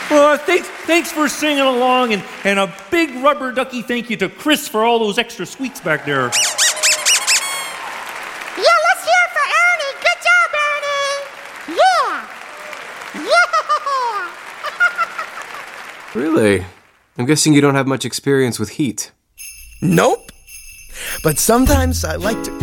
Thanks for singing along, and a big rubber ducky thank you to Chris for all those extra squeaks back there. Yeah, let's hear it for Ernie. Good job, Ernie. Yeah. Really? I'm guessing you don't have much experience with heat. Nope. But sometimes I like to...